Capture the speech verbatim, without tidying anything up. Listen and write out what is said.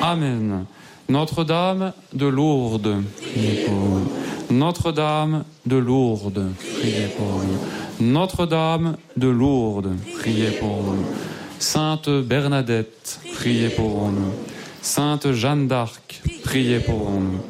Amen. Notre-Dame de Lourdes, priez pour nous. Notre-Dame de Lourdes, priez pour nous. Notre-Dame de Lourdes, priez pour nous. Sainte Bernadette, priez pour nous. Sainte Jeanne d'Arc, priez pour nous.